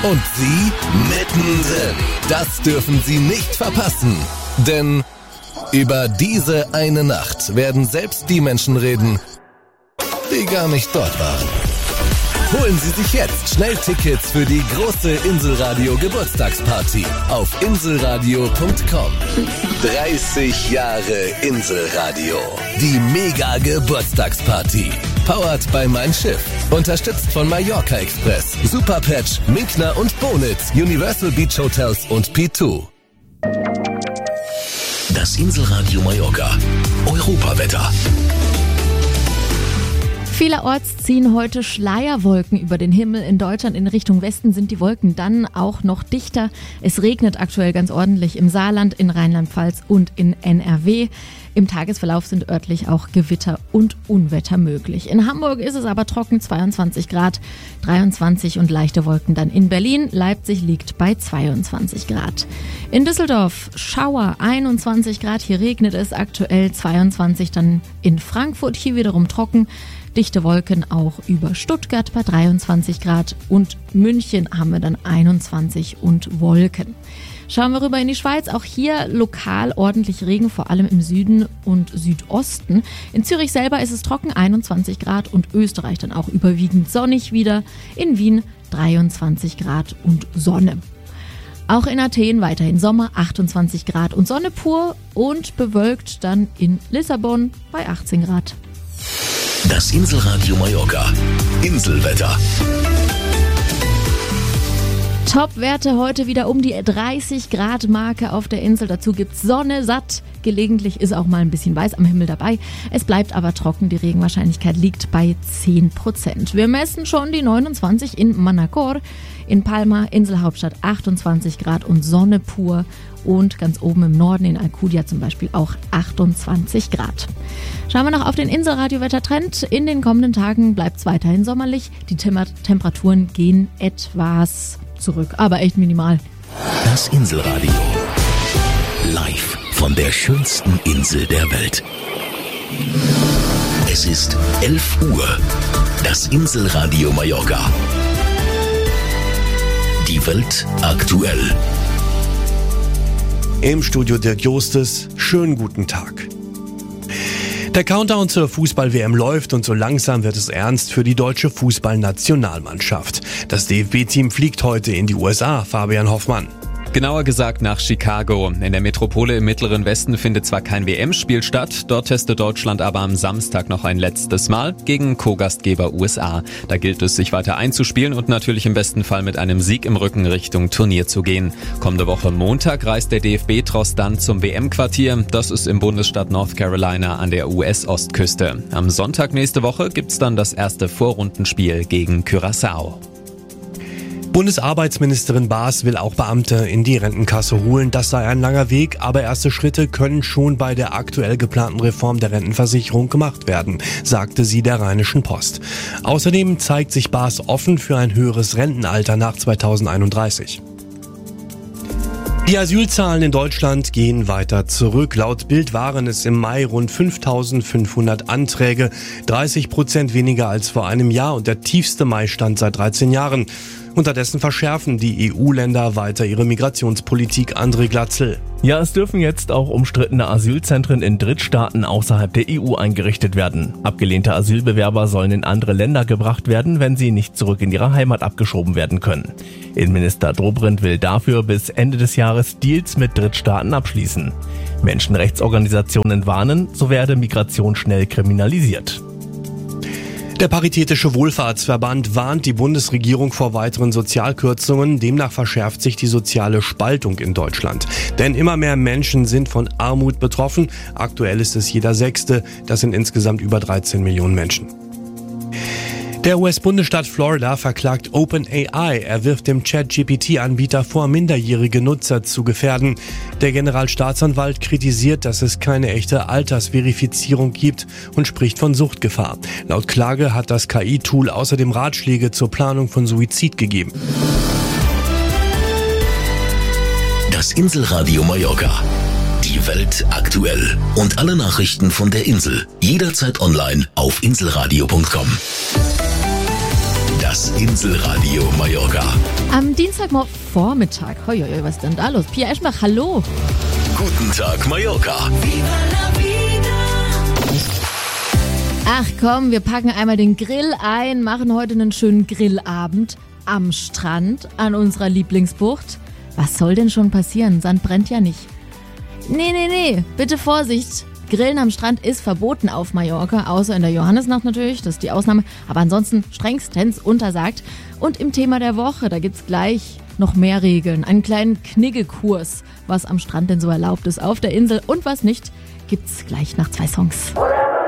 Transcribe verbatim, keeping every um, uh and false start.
Und Sie mittendrin. Das dürfen Sie nicht verpassen. Denn über diese eine Nacht werden selbst die Menschen reden, die gar nicht dort waren. Holen Sie sich jetzt schnell Tickets für die große Inselradio Geburtstagsparty auf inselradio punkt com. dreißig Jahre Inselradio. Die Mega Geburtstagsparty. Powered by Mein Schiff. Unterstützt von Mallorca Express, Superpatch, Minkner und Bonitz, Universal Beach Hotels und P zwei. Das Inselradio Mallorca. Europawetter. Vielerorts ziehen heute Schleierwolken über den Himmel. In Deutschland in Richtung Westen sind die Wolken dann auch noch dichter. Es regnet aktuell ganz ordentlich im Saarland, in Rheinland-Pfalz und in N R W. Im Tagesverlauf sind örtlich auch Gewitter und Unwetter möglich. In Hamburg ist es aber trocken, zweiundzwanzig Grad, dreiundzwanzig und leichte Wolken dann in Berlin. Leipzig liegt bei zweiundzwanzig Grad. In Düsseldorf Schauer, einundzwanzig Grad, hier regnet es aktuell, zweiundzwanzig dann in Frankfurt, hier wiederum trocken. Dichte Wolken auch über Stuttgart bei dreiundzwanzig Grad und München haben wir dann einundzwanzig und Wolken. Schauen wir rüber in die Schweiz, auch hier lokal ordentlich Regen, vor allem im Süden und Südosten. In Zürich selber ist es trocken, einundzwanzig Grad und Österreich dann auch überwiegend sonnig wieder. In Wien dreiundzwanzig Grad und Sonne. Auch in Athen weiterhin Sommer, achtundzwanzig Grad und Sonne pur und bewölkt dann in Lissabon bei achtzehn Grad. Das Inselradio Mallorca. Inselwetter. Top-Werte heute wieder um die dreißig Grad Marke auf der Insel. Dazu gibt's Sonne satt. Gelegentlich ist auch mal ein bisschen weiß am Himmel dabei. Es bleibt aber trocken. Die Regenwahrscheinlichkeit liegt bei zehn Prozent. Wir messen schon die neunundzwanzig in Manacor. In Palma, Inselhauptstadt, achtundzwanzig Grad und Sonne pur. Und ganz oben im Norden in Alcudia zum Beispiel auch achtundzwanzig Grad. Schauen wir noch auf den Inselradio-Wettertrend. In den kommenden Tagen bleibt es weiterhin sommerlich. Die Tem- Temperaturen gehen etwas zurück, aber echt minimal. Das Inselradio. Live von der schönsten Insel der Welt. Es ist elf Uhr. Das Inselradio Mallorca. Die Welt aktuell. Im Studio Dirk Jostes, schönen guten Tag. Der Countdown zur Fußball-W M läuft und so langsam wird es ernst für die deutsche Fußballnationalmannschaft. Das D F B-Team fliegt heute in die U S A, Fabian Hoffmann. Genauer gesagt nach Chicago. In der Metropole im Mittleren Westen findet zwar kein W M-Spiel statt, dort testet Deutschland aber am Samstag noch ein letztes Mal gegen Co-Gastgeber U S A. Da gilt es, sich weiter einzuspielen und natürlich im besten Fall mit einem Sieg im Rücken Richtung Turnier zu gehen. Kommende Woche Montag reist der D F B-Tross dann zum W M-Quartier. Das ist im Bundesstaat North Carolina an der U S-Ostküste. Am Sonntag nächste Woche gibt's dann das erste Vorrundenspiel gegen Curaçao. Bundesarbeitsministerin Baas will auch Beamte in die Rentenkasse holen. Das sei ein langer Weg, aber erste Schritte können schon bei der aktuell geplanten Reform der Rentenversicherung gemacht werden, sagte sie der Rheinischen Post. Außerdem zeigt sich Baas offen für ein höheres Rentenalter nach zweitausendeinunddreißig. Die Asylzahlen in Deutschland gehen weiter zurück. Laut Bild waren es im Mai rund fünftausendfünfhundert Anträge, dreißig Prozent weniger als vor einem Jahr und der tiefste Mai-Stand seit dreizehn Jahren. Unterdessen verschärfen die E U-Länder weiter ihre Migrationspolitik. André Glatzel. Ja, es dürfen jetzt auch umstrittene Asylzentren in Drittstaaten außerhalb der E U eingerichtet werden. Abgelehnte Asylbewerber sollen in andere Länder gebracht werden, wenn sie nicht zurück in ihre Heimat abgeschoben werden können. Innenminister Dobrindt will dafür bis Ende des Jahres Deals mit Drittstaaten abschließen. Menschenrechtsorganisationen warnen, so werde Migration schnell kriminalisiert. Der Paritätische Wohlfahrtsverband warnt die Bundesregierung vor weiteren Sozialkürzungen. Demnach verschärft sich die soziale Spaltung in Deutschland. Denn immer mehr Menschen sind von Armut betroffen. Aktuell ist es jeder Sechste. Das sind insgesamt über dreizehn Millionen Menschen. Der U S-Bundesstaat Florida verklagt OpenAI. Er wirft dem Chat G P T-Anbieter vor, minderjährige Nutzer zu gefährden. Der Generalstaatsanwalt kritisiert, dass es keine echte Altersverifizierung gibt und spricht von Suchtgefahr. Laut Klage hat das K I-Tool außerdem Ratschläge zur Planung von Suizid gegeben. Das Inselradio Mallorca. Die Welt aktuell. Und alle Nachrichten von der Insel. Jederzeit online auf inselradio punkt com. Das Inselradio Mallorca. Am Dienstag Dienstagvormittag. Hoi, hoi, was ist denn da los? Pia Eschenbach, hallo. Guten Tag, Mallorca. Ach komm, wir packen einmal den Grill ein, machen heute einen schönen Grillabend am Strand an unserer Lieblingsbucht. Was soll denn schon passieren? Sand brennt ja nicht. Nee, nee, nee, bitte Vorsicht. Grillen am Strand ist verboten auf Mallorca, außer in der Johannisnacht natürlich, das ist die Ausnahme, aber ansonsten strengstens untersagt. Und im Thema der Woche, da gibt's gleich noch mehr Regeln, einen kleinen Kniggelkurs, was am Strand denn so erlaubt ist auf der Insel und was nicht, gibt's gleich nach zwei Songs.